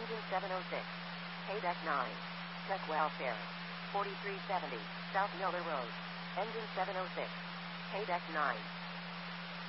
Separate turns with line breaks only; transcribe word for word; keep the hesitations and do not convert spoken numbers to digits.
Engine seven oh six. K-Deck nine. Tech Welfare. forty-three seventy, South Miller Road. Engine seven oh six. K-Deck nine.